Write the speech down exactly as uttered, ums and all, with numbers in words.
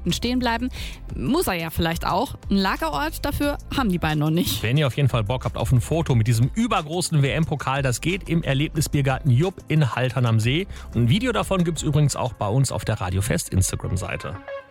Minuten stehen bleiben. Muss er ja vielleicht auch. Ein Lagerort dafür haben die beiden noch nicht. Wenn ihr auf jeden Fall Bock habt auf ein Foto mit diesem übergroßen W M-Pokal, das geht im Erlebnisbiergarten Jupp in Haltern am See. Und ein Video davon gibt's übrigens auch bei uns auf der Radio Fest Instagram-Seite.